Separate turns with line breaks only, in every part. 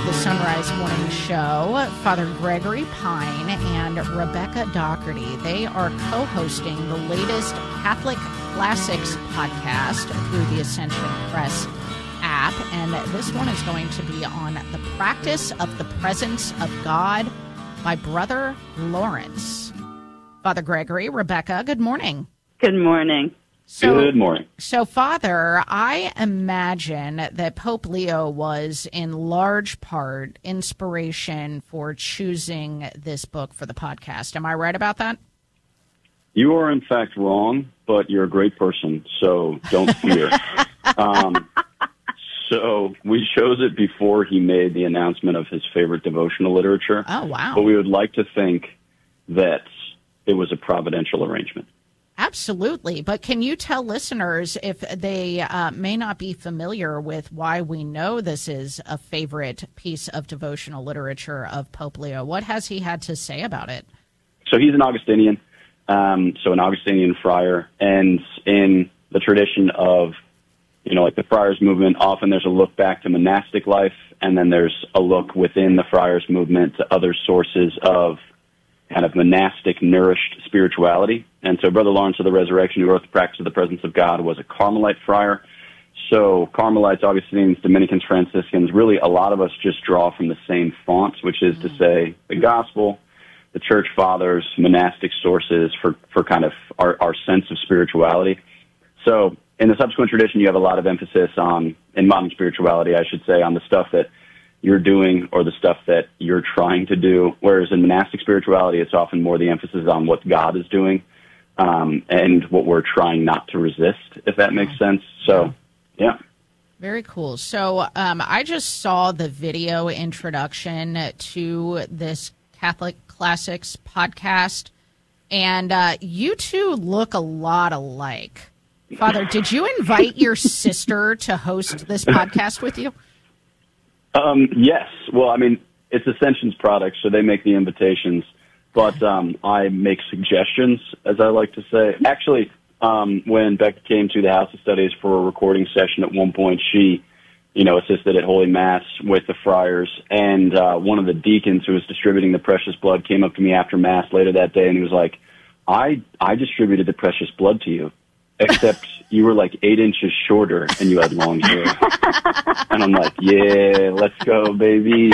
the Sunrise Morning Show, Father Gregory Pine and Rebecca Doherty. They are co-hosting the latest Catholic Classics podcast through the Ascension Press app, and this one is going to be on the practice of the presence of God by Brother Lawrence. Father Gregory, Rebecca, good morning.
Good morning.
Good morning.
So, Father, I imagine that Pope Leo was in large part inspiration for choosing this book for the podcast. Am I right about that?
You are, in fact, wrong, but you're a great person, so don't fear. So we chose it before he made the announcement of his favorite devotional literature.
Oh, wow.
But we would like to think that it was a providential arrangement.
Absolutely. But can you tell listeners, if they may not be familiar with why we know this is a favorite piece of devotional literature of Pope Leo, what has he had to say about it?
So he's an Augustinian, so an Augustinian friar. And in the tradition of, like the Friars movement, often there's a look back to monastic life, and then there's a look within the Friars movement to other sources of kind of monastic, nourished spirituality. And so Brother Lawrence of the Resurrection, who wrote The Practice of the Presence of God, was a Carmelite friar. So Carmelites, Augustinians, Dominicans, Franciscans, really a lot of us just draw from the same font, which is to say the gospel, the church fathers, monastic sources for kind of our sense of spirituality. So in the subsequent tradition, you have a lot of emphasis on, in modern spirituality, I should say, on the stuff that you're doing or the stuff that you're trying to do, whereas in monastic spirituality, it's often more the emphasis on what God is doing and what we're trying not to resist, if that makes sense. So, yeah.
Very cool. So I just saw the video introduction to this Catholic Classics podcast, and you two look a lot alike. Father, did you invite your sister to host this podcast with you?
Yes. Well, I mean, it's Ascension's product, so they make the invitations, but I make suggestions, as I like to say. Actually, when Becca came to the House of Studies for a recording session at one point, she, assisted at Holy Mass with the friars, and one of the deacons who was distributing the precious blood came up to me after Mass later that day, and he was like, I distributed the precious blood to you, except you were like 8 inches shorter and you had long hair. And I'm like, yeah, let's go, baby.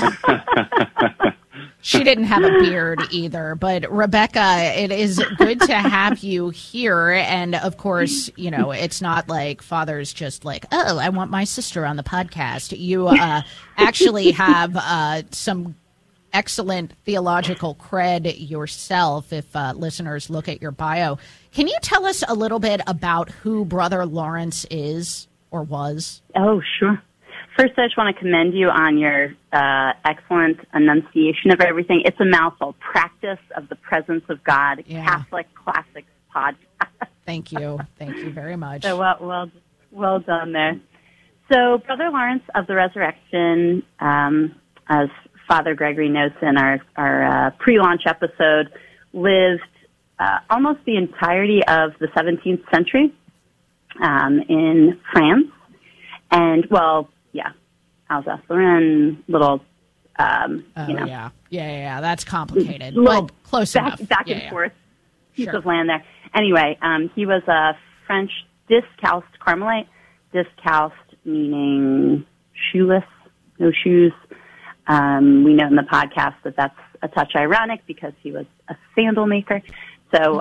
She didn't have a beard either. But, Rebecca, it is good to have you here. And, of course, it's not like Father's just like, oh, I want my sister on the podcast. You actually have some excellent theological cred yourself if listeners look at your bio. Can you tell us a little bit about who Brother Lawrence is or was?
Oh, sure. First, I just want to commend you on your excellent enunciation of everything. It's a mouthful. Practice of the Presence of God, yeah. Catholic Classics podcast.
Thank you. Thank you very much.
So well done there. So Brother Lawrence of the Resurrection, as Father Gregory notes in our pre-launch episode, lived almost the entirety of the 17th century in France. And, Alsace-Lorraine, little,
Yeah, that's complicated,
but
close enough.
Back and forth piece of land there. Anyway, he was a French discalced Carmelite. Discalced meaning shoeless, no shoes. We know in the podcast that that's a touch ironic because he was a sandal maker. So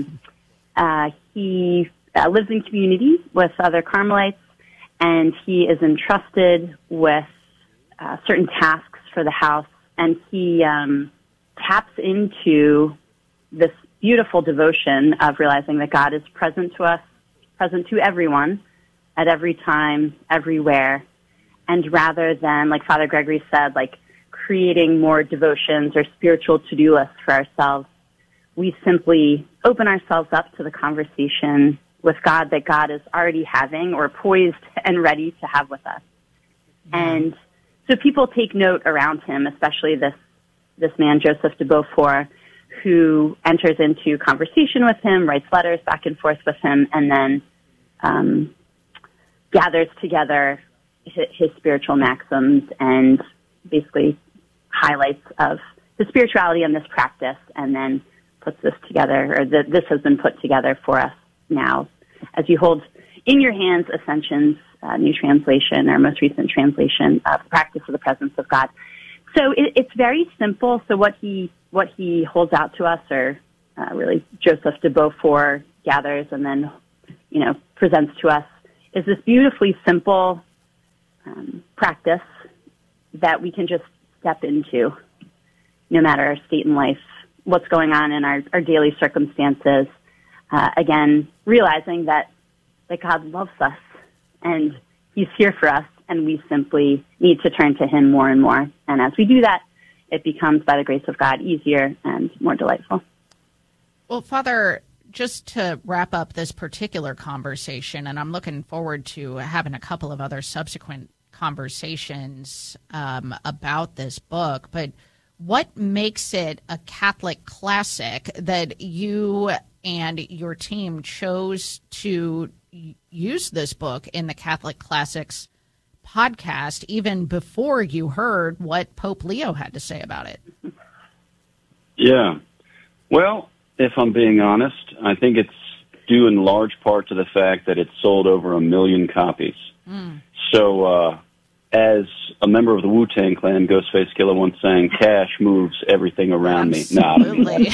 he lives in community with other Carmelites, and he is entrusted with certain tasks for the house, and he taps into this beautiful devotion of realizing that God is present to us, present to everyone, at every time, everywhere. And rather than, like Father Gregory said, like creating more devotions or spiritual to-do lists for ourselves, we simply open ourselves up to the conversation with God that God is already having or poised and ready to have with us. And so people take note around him, especially this man, Joseph de Beaufort, who enters into conversation with him, writes letters back and forth with him, and then gathers together his spiritual maxims and basically highlights of the spirituality and this practice, and then puts this together, or this has been put together for us now. As you hold in your hands Ascension's new translation, or most recent translation of the Practice of the Presence of God. So it's very simple. So what he holds out to us, or really Joseph de Beaufort gathers and then, presents to us, is this beautifully simple practice that we can just step into, no matter our state in life, what's going on in our daily circumstances. Again, realizing that God loves us and he's here for us, and we simply need to turn to him more and more. And as we do that, it becomes, by the grace of God, easier and more delightful.
Well, Father, just to wrap up this particular conversation, and I'm looking forward to having a couple of other subsequent conversations about this book, but what makes it a Catholic classic that you and your team chose to use this book in the Catholic Classics podcast even before you heard what Pope Leo had to say about it? Yeah.
Well, if I'm being honest, I think it's due in large part to the fact that it sold over 1 million copies. So, as a member of the Wu-Tang Clan, Ghostface Killah once sang, "Cash moves everything around me."
Absolutely.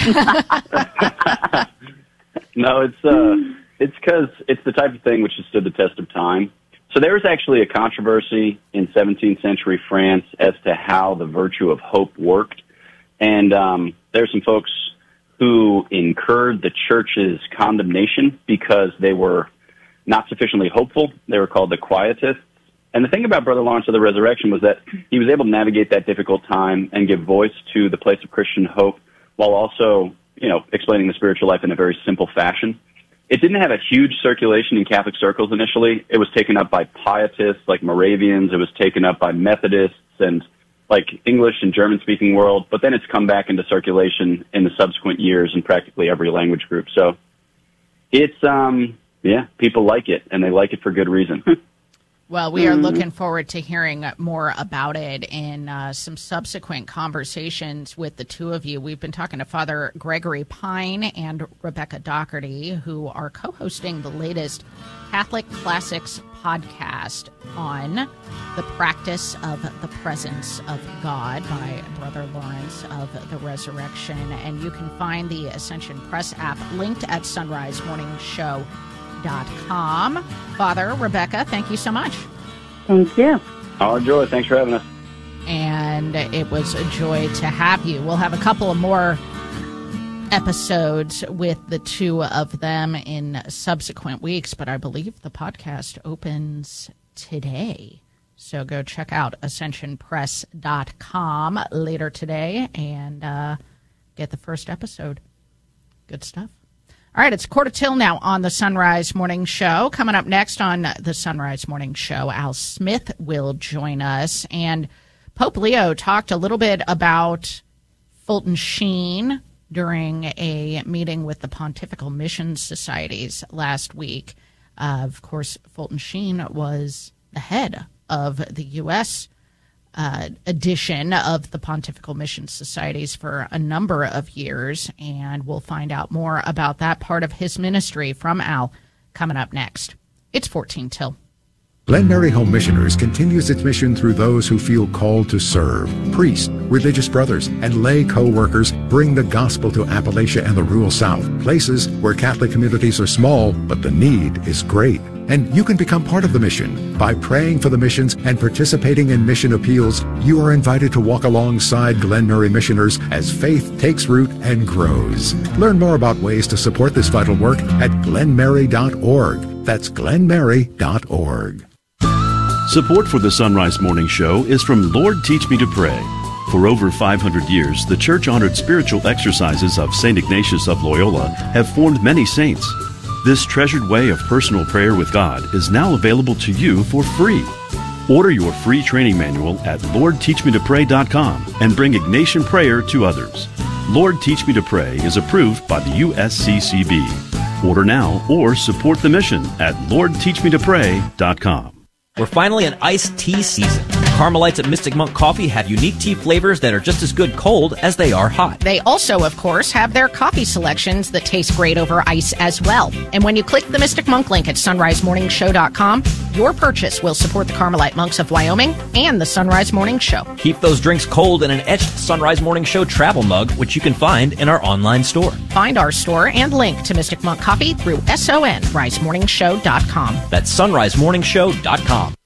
No, it's because it's the type of thing which has stood the test of time. So there was actually a controversy in 17th century France as to how the virtue of hope worked. And there's some folks who incurred the church's condemnation because they were not sufficiently hopeful. They were called the Quietists. And the thing about Brother Lawrence of the Resurrection was that he was able to navigate that difficult time and give voice to the place of Christian hope while also, explaining the spiritual life in a very simple fashion. It didn't have a huge circulation in Catholic circles initially. It was taken up by pietists like Moravians. It was taken up by Methodists and like English and German-speaking world. But then it's come back into circulation in the subsequent years in practically every language group. So it's, people like it, and they like it for good reason.
Well, we are looking forward to hearing more about it in some subsequent conversations with the two of you. We've been talking to Father Gregory Pine and Rebecca Doherty, who are co-hosting the latest Catholic Classics podcast on the Practice of the Presence of God by Brother Lawrence of the Resurrection. And you can find the Ascension Press app linked at sunrisemorningshow.com. Father, Rebecca, thank you so much.
Thank you.
Our joy. Thanks for having us.
And it was a joy to have you. We'll have a couple of more episodes with the two of them in subsequent weeks, but I believe the podcast opens today. So go check out ascensionpress.com later today and get the first episode. Good stuff. All right, it's 1:45 now on the Sunrise Morning Show. Coming up next on the Sunrise Morning Show, Al Smith will join us. And Pope Leo talked a little bit about Fulton Sheen during a meeting with the Pontifical Mission Societies last week. Of course, Fulton Sheen was the head of the U.S. Edition of the Pontifical Mission Societies for a number of years, and we'll find out more about that part of his ministry from Al coming up next. It's 14 till.
Glen Mary Home Missioners continues its mission through those who feel called to serve. Priests, religious brothers, and lay co-workers bring the gospel to Appalachia and the rural South, places where Catholic communities are small, but the need is great. And you can become part of the mission. By praying for the missions and participating in mission appeals, you are invited to walk alongside Glen Mary missioners as faith takes root and grows. Learn more about ways to support this vital work at glenmary.org. That's glenmary.org.
Support for the Sunrise Morning Show is from Lord Teach Me to Pray. For over 500 years, the church-honored spiritual exercises of St. Ignatius of Loyola have formed many saints. This treasured way of personal prayer with God is now available to you for free. Order your free training manual at LordTeachMeToPray.com and bring Ignatian prayer to others. Lord Teach Me to Pray is approved by the USCCB. Order now or support the mission at LordTeachMeToPray.com.
We're finally in iced tea season. Carmelites at Mystic Monk Coffee have unique tea flavors that are just as good cold as they are hot.
They also, of course, have their coffee selections that taste great over ice as well. And when you click the Mystic Monk link at sunrisemorningshow.com, your purchase will support the Carmelite Monks of Wyoming and the Sunrise Morning Show.
Keep those drinks cold in an etched Sunrise Morning Show travel mug, which you can find in our online store.
Find our store and link to Mystic Monk Coffee through sunrisemorningshow.com.
That's sunrisemorningshow.com.